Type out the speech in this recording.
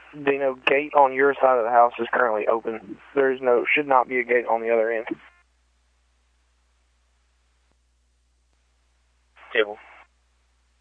Dino, gate on your side of the house is currently open. Should not be a gate on the other end. Table.